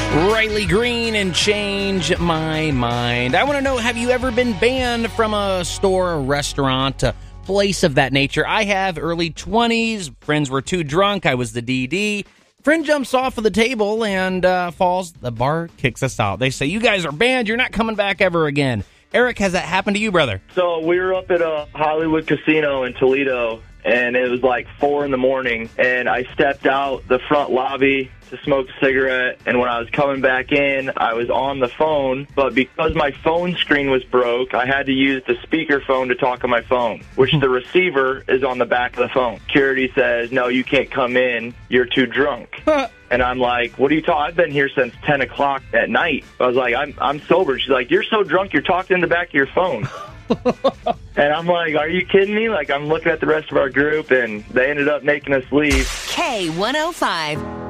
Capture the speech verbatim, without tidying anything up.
Riley Green and Change My Mind. I want to know, have you ever been banned from a store, a restaurant, a place of that nature? I have. Early twenties. Friends were too drunk. I was the D D. Friend jumps off of the table and uh, falls. The bar kicks us out. They say, you guys are banned. You're not coming back ever again. Eric, has that happened to you, brother? So we were up at a Hollywood casino in Toledo, and it was like four in the morning, and I stepped out the front lobby to smoke a cigarette, and when I was coming back in, I was on the phone, but because my phone screen was broke, I had to use the speakerphone to talk on my phone, which the receiver is on the back of the phone. Security says, no, you can't come in, you're too drunk. And I'm like, what are you talking? I've been here since ten o'clock at night. I was like, I'm I'm sober. She's like, you're so drunk, you're talking in the back of your phone. And I'm like, are you kidding me? Like, I'm looking at the rest of our group, and they ended up making us leave. K one oh five.